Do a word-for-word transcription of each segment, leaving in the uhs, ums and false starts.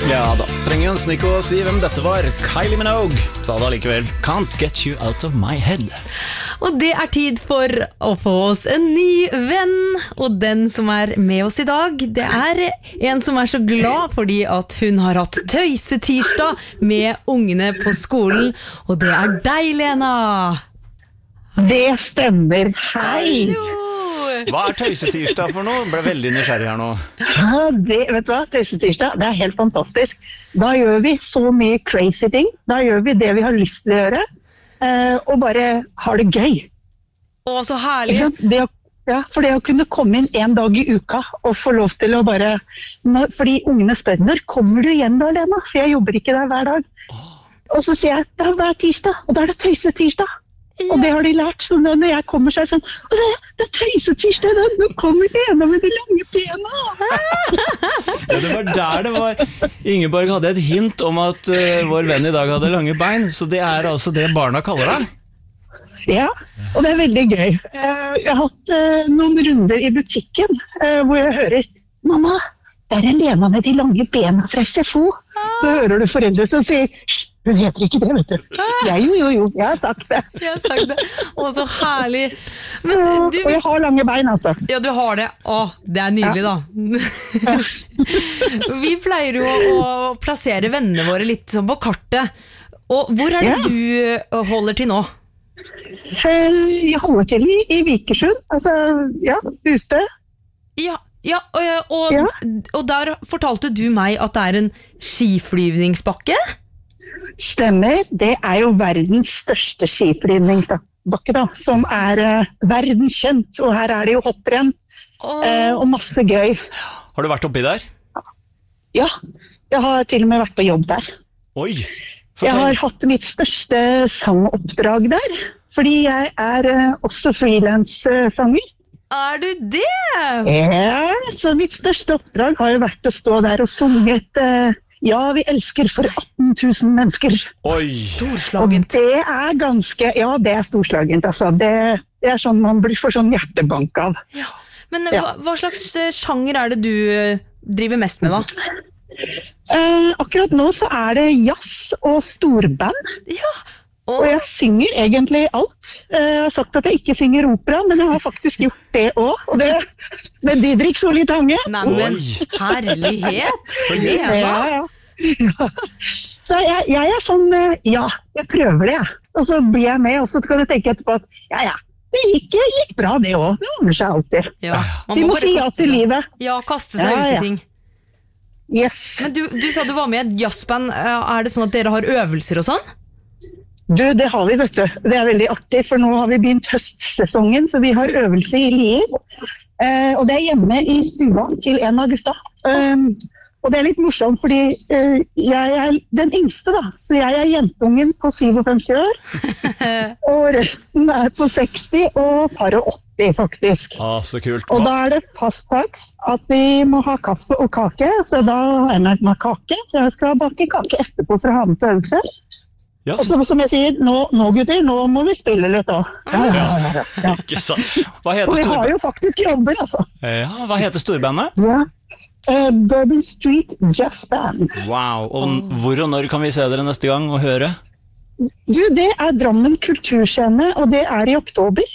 Ja da, trenger ønske ikke å si hvem dette var. Kylie Minogue sa da likevel Can't get you out of my head. Og det er tid for å få oss en ny venn. Og den som er med oss i dag, det er en som er så glad fordi at hun har hatt tøysetirsdag med ungene på skolen. Og det er deg, Lena. Det stemmer, hei. Hallo. Hva er tøysetirsdag for noe? Jeg ble veldig nysgjerrig her nå. Ja, det, vet du hva, tøysetirsdag, det er helt fantastisk. Da gjør vi så mye crazy ting. Da gjør vi det vi har lyst til å gjøre, eh, og bare har det gøy. Å, så herlig. Ikke sant? Det å, ja, for det å kunne komme inn en dag i uka og få lov til å bare, når, fordi ungene spør, når kommer du igjen da, Lena? For jeg jobber ikke der hver dag. Og så sier jeg, det er hver tirsdag, og da er det tøysetirsdag. Ja. Og det har de lært, så når jeg kommer så er det sånn, det, det er tøysetirsdag, nå kommer Lena med de lange bena. Ja, det var der det var. Ingeborg hadde et hint om at uh, vår venn i dag hadde lange bein, så det er altså det barna kaller deg. Ja, og det er veldig gøy. Uh, jeg har hatt uh, noen runder i butikken uh, hvor jeg hører, mamma, det er en Lena med de lange bena fra S F O. Så hører du foreldre som sier, hun heter ikke det, vet du. Jeg, jo, jo, jo, jeg har sagt det. Jeg har sagt det. Å, så herlig. Men du... Og jeg har lange bein, altså. Ja, du har det. Å, det er nydelig, ja. Da. Vi pleier jo å plassere vennene våre litt sånn på kartet. Og hvor er det ja. du holder til nå? Jeg holder til i, i Vikersund. Altså, ja, ute. Ja, ja, og, og, ja. og der fortalte du meg at det er en skiflyvningsbakke? Stemmer, det er jo verdens største skiflyvningsbakke da, som er uh, verdenskjent, og her er det jo hopprenn oh. uh, og masse gøy. Har du vært oppi der? Ja, jeg har til og med vært på jobb der. Oi, fortell. Jeg har hatt mitt største sangoppdrag der, fordi jeg er uh, også freelance-sanger. Er du det? Ja, så mitt største oppdrag har jo vært å stå der og sunget uh, Ja, vi elsker for atten tusen mennesker. Oi! Storslagent. Og det er ganske, ja, det er storslagent, altså. Det, det er sånn man blir for sånn hjertebank av. Ja. Men ja. hva, hva slags sjanger er det du driver mest med da? Uh, akkurat nå så er det jazz og storband. Ja. Og jeg synger egentlig alt. Jeg har sagt at jeg ikke synger opera, men jeg har faktisk gjort det også. Og det med Didrik Solli Tange. Nei, men herlighet! Ja, ja. Ja. Så jeg, jeg er sånn, ja, jeg prøver det, jeg. Og så blir jeg med, og så kan du tenke etterpå at, ja, ja, det gikk, gikk bra det også. Det ordner seg alltid. Ja, vi må, må si ja til livet. Ja, kaste seg ja, ut i ting. Ja. Yes. Men du, du sa du var med i et jazzband. Er det sånn at dere har øvelser og sånn? Du, det har vi, vet du. Det er veldig artig, for nå har vi begynt høstsesongen, så vi har øvelse i Lier. Eh, og det er hjemme i stua til en av gutta. Um, og det er litt morsomt, fordi uh, jeg er den yngste, da. Så jeg er jentungen på syvogfemti år. Og resten er på seksti og par og åtti, faktisk. Ah, så kult. Og da er det fasttags at vi må ha kaffe og kake, så da har jeg med meg kake. Så jeg skal bake kake etterpå for å ha med til øvelse. Ja, og så, som jeg sier, nå, nå gutter, nå må vi spille litt da. Ja, ja, ja, ja. Ikke sant. Hva heter og vi storbandet? har jo faktisk jobber, altså. Ja, hva heter storbandet? Ja, uh, Bourbon Street Jazz Band. Wow, og hvor og når kan vi se dere neste gang og høre? Du, det er Drammen Kulturscene, og det er i oktober.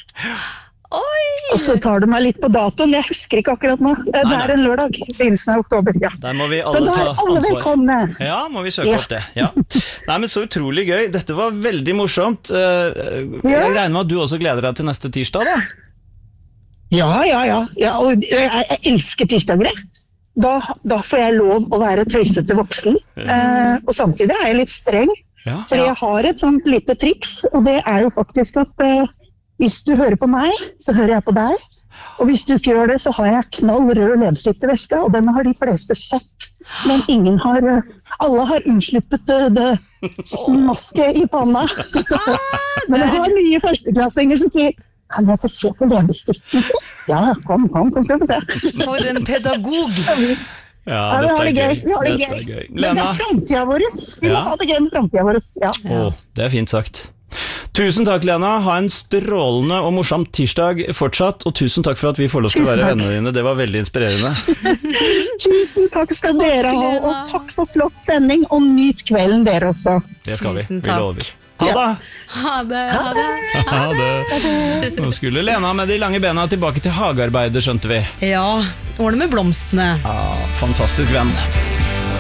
Oi! Og så tar du meg litt på datoen, jeg husker ikke akkurat nå. Det nei, er en lørdag, begynnelsen av oktober, ja. Der må vi alle så da ta er alle ansvar. Velkomne. Ja, må vi søke ja. opp det. Ja. Nei, men så utrolig gøy. Dette var veldig morsomt. Jeg ja. regner med at du også gleder deg til neste tirsdag, da? Ja, ja, ja. ja og jeg, jeg elsker tirsdager. Da, da får jeg lov å være tøysete voksen. Ja. Eh, og samtidig er jeg litt streng. Ja. Fordi jeg har et sånt lite triks, og det er jo faktisk at eh, hvis du hører på meg, så hører jeg på deg. Og hvis du ikke gjør det, så har jeg knall rød leppestiftevæske, og den har de fleste sett. Men ingen har, alle har unnslippet det, det smaske i panna. Men jeg har nye førsteklassinger som sier, kan jeg få se på leppestiften? Ja, kom, kom, kom skal vi se. For en pedagog. Ja, ja, vi har det gøy. Vi har det gøy. gøy. Men det er fremtiden vår. Vi må ja. ha det gøy med fremtiden vår. Ja. Åh, det er fint sagt. Tusen takk, Lena. Ha en strålende og morsom tirsdag fortsatt, og tusen takk for at vi får lov til å være vennene dine. Det var veldig inspirerende. Tusen takk skal takk, dere ha, og takk for flott sending, og nyt kvelden dere også. Det skal vi. Tusen Vi lover. Ha det! Ha det, ha det. Ha det. Nå skulle Lena med de lange bena tilbake til hagearbeidet, skjønte vi. Ja, ordne med blomstene. Ja, fantastisk venn.